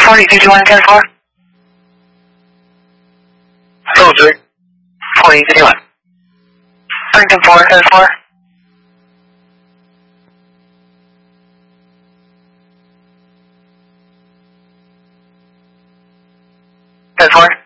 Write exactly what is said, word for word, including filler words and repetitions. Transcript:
forty fifty-one ten four. Oh, three. forty fifty-one. Burlington four ten four. ten four.